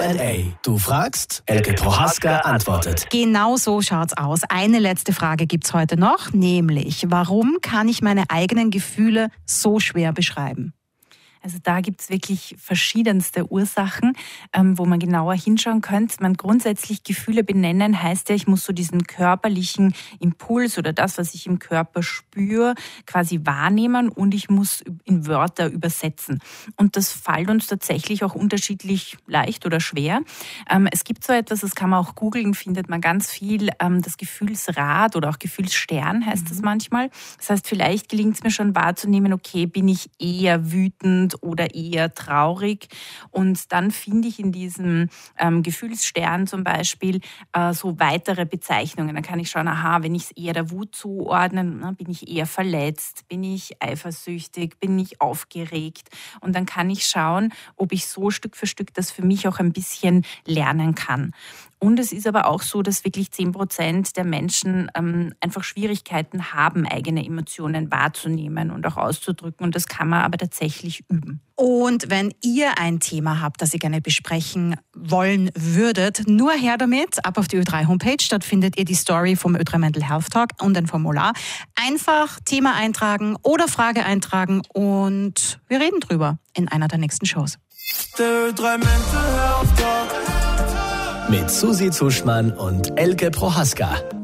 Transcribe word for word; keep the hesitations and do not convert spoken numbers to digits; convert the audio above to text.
and A. Du fragst, Elke Prohaska antwortet. Genau so schaut's aus. Eine letzte Frage gibt's heute noch, nämlich, warum kann ich meine eigenen Gefühle so schwer beschreiben? Also da gibt es wirklich verschiedenste Ursachen, ähm, wo man genauer hinschauen könnte. Man grundsätzlich Gefühle benennen heißt ja, ich muss so diesen körperlichen Impuls oder das, was ich im Körper spüre, quasi wahrnehmen und ich muss in Wörter übersetzen. Und das fällt uns tatsächlich auch unterschiedlich leicht oder schwer. Ähm, es gibt so etwas, das kann man auch googeln, findet man ganz viel, ähm, das Gefühlsrad oder auch Gefühlsstern heißt mhm. das manchmal. Das heißt, vielleicht gelingt es mir schon wahrzunehmen, okay, bin ich eher wütend oder eher traurig. Und dann finde ich in diesem ähm, Gefühlsstern zum Beispiel äh, so weitere Bezeichnungen. Dann kann ich schauen, aha, wenn ich es eher der Wut zuordnen, na, bin ich eher verletzt, bin ich eifersüchtig, bin ich aufgeregt. Und dann kann ich schauen, ob ich so Stück für Stück das für mich auch ein bisschen lernen kann. Und es ist aber auch so, dass wirklich zehn Prozent der Menschen ähm, einfach Schwierigkeiten haben, eigene Emotionen wahrzunehmen und auch auszudrücken. Und das kann man aber tatsächlich üben. Und wenn ihr ein Thema habt, das ihr gerne besprechen wollen würdet, nur her damit, ab auf die Ö drei Homepage. Dort findet ihr die Story vom Ö drei Mental Health Talk und ein Formular. Einfach Thema eintragen oder Frage eintragen und wir reden drüber in einer der nächsten Shows. Der Ö drei Mental Health Talk mit Susi Zuschmann und Elke Prohaska.